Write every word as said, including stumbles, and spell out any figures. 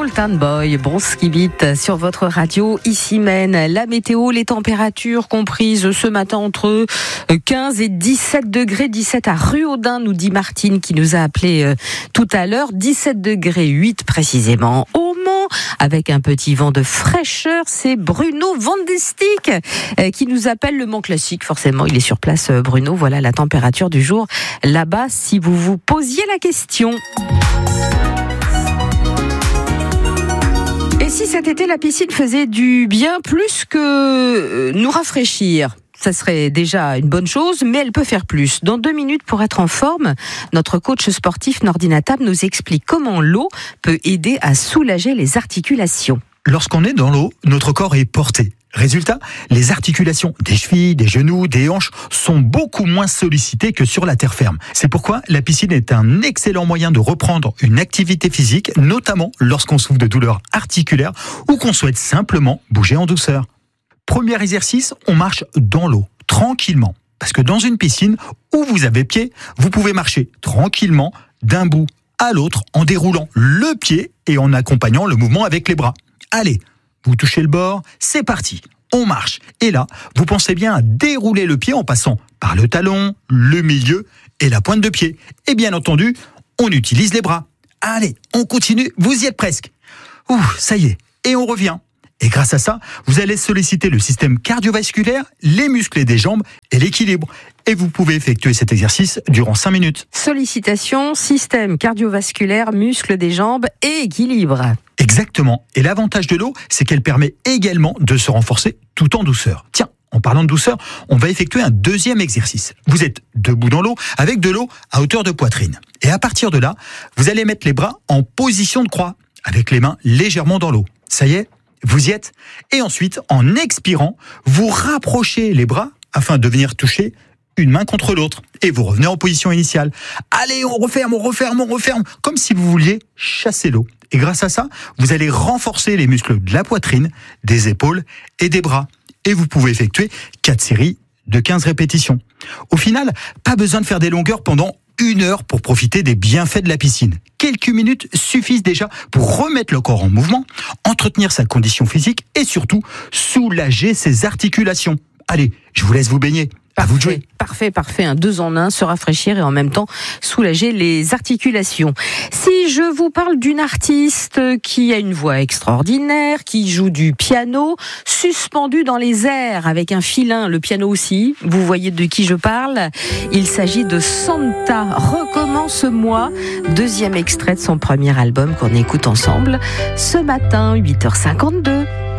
Sultan Boy, Bronski Beat sur votre radio, ici Maine. La météo, les températures comprises ce matin entre quinze et dix-sept degrés, dix-sept à Ruaudin, nous dit Martine qui nous a appelé euh, tout à l'heure, dix-sept degrés huit précisément au Mans, avec un petit vent de fraîcheur. C'est Bruno Vandestick euh, qui nous appelle, le Mans classique, forcément, il est sur place euh, Bruno. Voilà la température du jour là-bas si vous vous posiez la question. Et si cet été la piscine faisait du bien plus que nous rafraîchir? Ça serait déjà une bonne chose, mais elle peut faire plus. Dans deux minutes, pour être en forme, notre coach sportif Nordine Tab nous explique comment l'eau peut aider à soulager les articulations. Lorsqu'on est dans l'eau, notre corps est porté. Résultat, les articulations des chevilles, des genoux, des hanches sont beaucoup moins sollicitées que sur la terre ferme. C'est pourquoi la piscine est un excellent moyen de reprendre une activité physique, notamment lorsqu'on souffre de douleurs articulaires ou qu'on souhaite simplement bouger en douceur. Premier exercice, on marche dans l'eau, tranquillement. Parce que dans une piscine où vous avez pied, vous pouvez marcher tranquillement d'un bout à l'autre en déroulant le pied et en accompagnant le mouvement avec les bras. Allez, vous touchez le bord, c'est parti, on marche. Et là, vous pensez bien à dérouler le pied en passant par le talon, le milieu et la pointe de pied. Et bien entendu, on utilise les bras. Allez, on continue, vous y êtes presque. Ouh, ça y est, et on revient. Et grâce à ça, vous allez solliciter le système cardiovasculaire, les muscles des jambes et l'équilibre. Et vous pouvez effectuer cet exercice durant cinq minutes. Sollicitation, système cardiovasculaire, muscles des jambes et équilibre. Exactement. Et l'avantage de l'eau, c'est qu'elle permet également de se renforcer tout en douceur. Tiens, en parlant de douceur, on va effectuer un deuxième exercice. Vous êtes debout dans l'eau avec de l'eau à hauteur de poitrine. Et à partir de là, vous allez mettre les bras en position de croix, avec les mains légèrement dans l'eau. Ça y est ? Vous y êtes. Et ensuite, en expirant, vous rapprochez les bras afin de venir toucher une main contre l'autre. Et vous revenez en position initiale. Allez, on referme, on referme, on referme. Comme si vous vouliez chasser l'eau. Et grâce à ça, vous allez renforcer les muscles de la poitrine, des épaules et des bras. Et vous pouvez effectuer quatre séries de quinze répétitions. Au final, pas besoin de faire des longueurs pendant une heure pour profiter des bienfaits de la piscine. Quelques minutes suffisent déjà pour remettre le corps en mouvement, entretenir sa condition physique et surtout soulager ses articulations. Allez, je vous laisse vous baigner. À vous de jouer. Parfait, parfait. Un deux en un, se rafraîchir et en même temps soulager les articulations. Si je vous parle d'une artiste qui a une voix extraordinaire, qui joue du piano, suspendue dans les airs avec un filin, le piano aussi, vous voyez de qui je parle. Il s'agit de Santa, Recommence-moi, deuxième extrait de son premier album qu'on écoute ensemble ce matin, huit heures cinquante-deux.